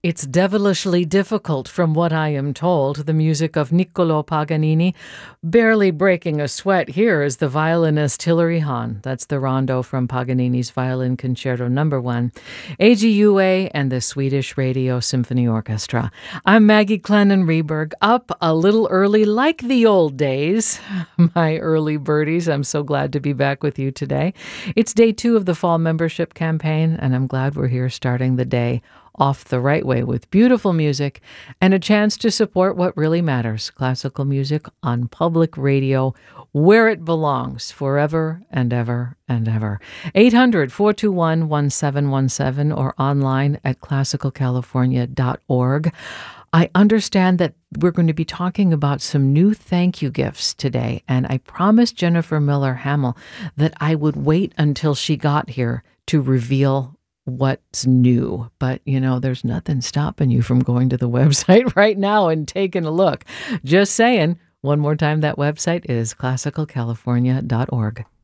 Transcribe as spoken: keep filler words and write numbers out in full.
It's devilishly difficult, from what I am told, the music of Niccolò Paganini. Barely breaking a sweat here is the violinist Hilary Hahn. That's the rondo from Paganini's Violin Concerto Number One, A G U A, and the Swedish Radio Symphony Orchestra. I'm Maggie Clennon Reberg, up a little early like the old days. My early birdies, I'm so glad to be back with you today. It's day two of the fall membership campaign, and I'm glad we're here starting the day off the right way with beautiful music and a chance to support what really matters, classical music on public radio, where it belongs forever and ever and ever. eight hundred, four two one, one seven one seven or online at classical california dot org. I understand that we're going to be talking about some new thank you gifts today, and I promised Jennifer Miller Hamill that I would wait until she got here to reveal what's new. But, you know, there's nothing stopping you from going to the website right now and taking a look. Just saying, one more time, that website is classical california dot org.